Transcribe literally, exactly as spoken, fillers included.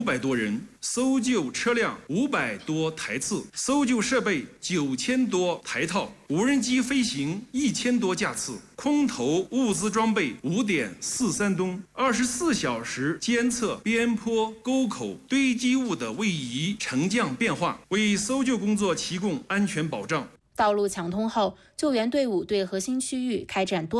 五百多人，搜救车辆五百多台次，搜救设备九千多台套，无人机飞行一千多架次，空投物资装备五点四三吨，二十四小时监测边坡沟口堆积物的位移沉降变化，为搜救工作提供安全保障。 道路抢通后，救援队伍对核心区域开展多